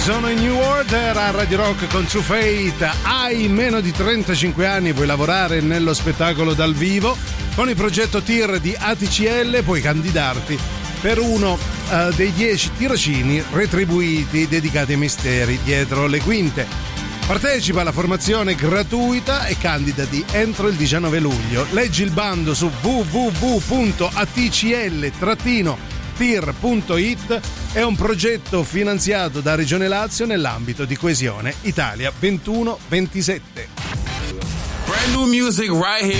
Sono in New Order a Radio Rock con True Fate. Hai meno di 35 anni e vuoi lavorare nello spettacolo dal vivo? Con il progetto TIR di ATCL puoi candidarti per uno dei 10 tirocini retribuiti dedicati ai misteri dietro le quinte. Partecipa alla formazione gratuita e candidati entro il 19 luglio. Leggi il bando su www.atcl-tir.it. È un progetto finanziato da Regione Lazio nell'ambito di Coesione Italia 21-27. Brand new music right here.